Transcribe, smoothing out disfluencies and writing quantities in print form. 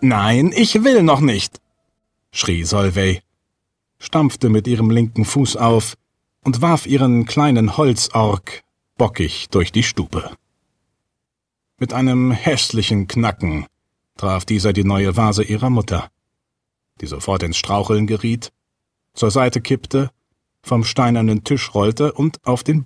»Nein, ich will noch nicht«, schrie Solveig, stampfte mit ihrem linken Fuß auf und warf ihren kleinen Holzorg bockig durch die Stube. Mit einem hässlichen Knacken traf dieser die neue Vase ihrer Mutter, die sofort ins Straucheln geriet, zur Seite kippte, vom steinernen Tisch rollte und auf den